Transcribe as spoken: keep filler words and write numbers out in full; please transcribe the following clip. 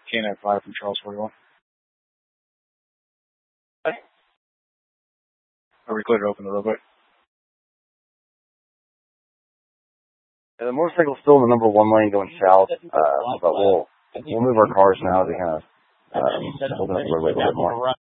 K nine five from Charles forty-one. Hi. Are we clear to open the roadway? Yeah, the motorcycle's still in the number one lane going south, uh, but we'll we'll move our cars now to kind of um, open up the roadway a little bit more.